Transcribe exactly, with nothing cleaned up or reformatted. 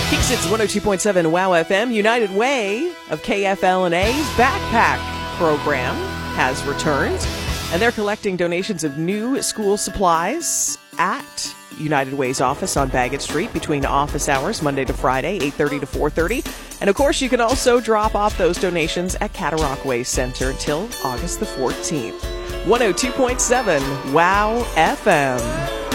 Keeks, it's one oh two point seven WOW F M. United Way of K F L N A's Backpack program has returned, and they're collecting donations of new school supplies at United Way's office on Baggett Street between office hours, Monday to Friday, eight thirty to four thirty. And, of course, you can also drop off those donations at Cataract Way Center until August the fourteenth. one oh two point seven WOW F M.